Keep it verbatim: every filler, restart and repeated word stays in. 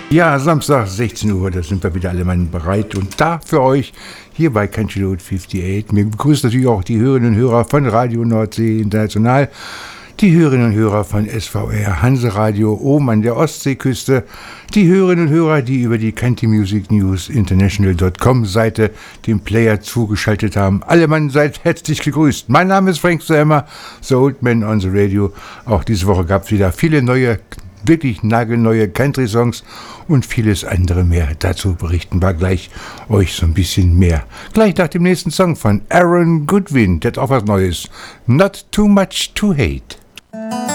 Ja, Samstag sechzehn Uhr, da sind wir wieder alle Mann bereit und da für euch hier bei Country Road achtundfünfzig. Wir begrüßen natürlich auch die Hörerinnen und Hörer von Radio Nordsee International, die Hörerinnen und Hörer von S V R Hanseradio oben an der Ostseeküste, die Hörerinnen und Hörer, die über die Country Music News International Punkt com Seite den Player zugeschaltet haben. Alle Mann seid herzlich gegrüßt. Mein Name ist Frank Selmer, The Old Man on the Radio. Auch diese Woche gab es wieder viele neue, wirklich nagelneue Country-Songs und vieles andere mehr. Dazu berichten wir gleich euch so ein bisschen mehr. Gleich nach dem nächsten Song von Aaron Goodwin, der hat auch was Neues. Not Too Much to Hate.